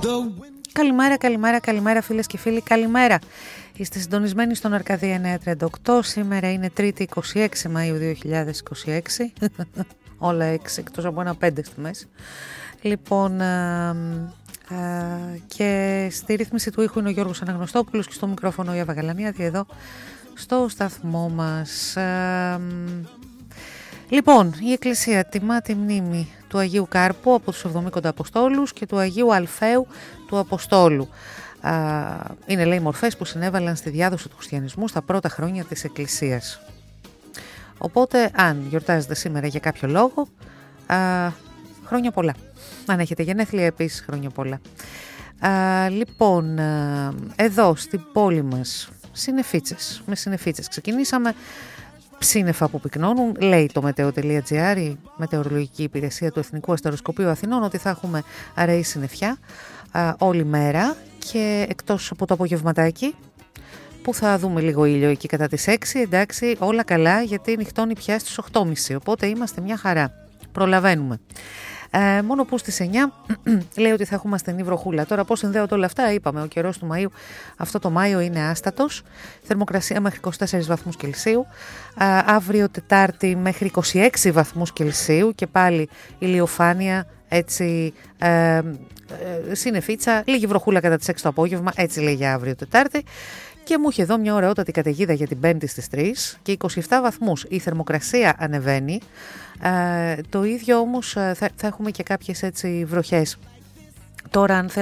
Καλημέρα φίλες και φίλοι, καλημέρα. Είστε συντονισμένοι στον Αρκαδία 938. Σήμερα είναι 3η 26 Μαΐου 2026. Όλα 6 εκτός από ένα 5 στη μέση. Λοιπόν, και στη ρύθμιση του ήχου είναι ο Γιώργος Αναγνωστόπουλος και στο μικρόφωνο η Εύα Γαλανίαδη εδώ στο σταθμό μας. Λοιπόν, η Εκκλησία τιμά τη μνήμη του Αγίου Κάρπου από τους 70 Αποστόλους και του Αγίου Αλφαίου του Αποστόλου. Είναι, λέει, μορφές που συνέβαλαν στη διάδοση του χριστιανισμού στα πρώτα χρόνια της Εκκλησίας. Οπότε, αν γιορτάζετε σήμερα για κάποιο λόγο, χρόνια πολλά. Αν έχετε γενέθλια επίσης, χρόνια πολλά. Λοιπόν, εδώ στην πόλη μας, με συννεφίτσες ξεκινήσαμε. Ψήνεφα που πυκνώνουν, λέει το meteo.gr, η μετεωρολογική υπηρεσία του Εθνικού Αστεροσκοπείου Αθηνών, ότι θα έχουμε αραιή συννεφιά όλη μέρα και εκτός από το απογευματάκι που θα δούμε λίγο ήλιο εκεί κατά τις 6, εντάξει, όλα καλά γιατί νυχτώνει πια στις 8.30, οπότε είμαστε μια χαρά, προλαβαίνουμε. Μόνο που στις 9 λέει ότι θα έχουμε ασθενή βροχούλα. Τώρα πώς συνδέονται όλα αυτά, είπαμε, ο καιρός του Μαΐου, αυτό το Μάιο είναι άστατος, θερμοκρασία μέχρι 24 βαθμούς Κελσίου, αύριο Τετάρτη μέχρι 26 βαθμούς Κελσίου και πάλι ηλιοφάνεια, έτσι συννεφίτσα, λίγη βροχούλα κατά τις 6 το απόγευμα, έτσι λέει για αύριο Τετάρτη. Και μου είχε εδώ μια ωραιότατη καταιγίδα για την 5η στις 3 και 27 βαθμούς. Η θερμοκρασία ανεβαίνει. Το ίδιο όμως θα έχουμε και κάποιες έτσι βροχές. Τώρα αν θέλετε